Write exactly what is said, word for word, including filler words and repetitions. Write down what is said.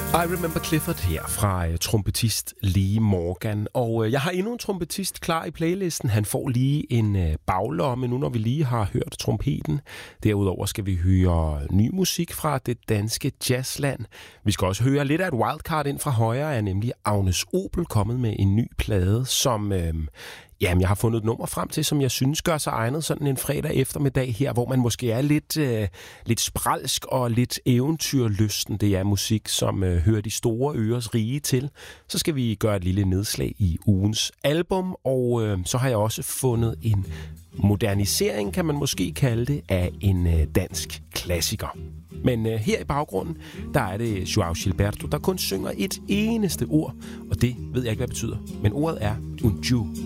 I Remember Clifford her fra uh, trompetist Lee Morgan. Og uh, jeg har endnu en trompetist klar i playlisten. Han får lige en uh, baglomme nu, når vi lige har hørt trompeten. Derudover skal vi høre ny musik fra det danske jazzland. Vi skal også høre lidt af et wildcard ind fra højre, er nemlig Agnes Obel kommet med en ny plade, som... Uh, Jamen, jeg har fundet et nummer frem til, som jeg synes gør sig egnet sådan en fredag eftermiddag her, hvor man måske er lidt, øh, lidt spralsk og lidt eventyrlysten. Det er musik, som øh, hører de store øres rige til. Så skal vi gøre et lille nedslag i ugens album, og øh, så har jeg også fundet en modernisering, kan man måske kalde det, af en øh, dansk klassiker. Men øh, her i baggrunden, der er det Joao Gilberto, der kun synger et eneste ord, og det ved jeg ikke, hvad det betyder. Men ordet er un ju.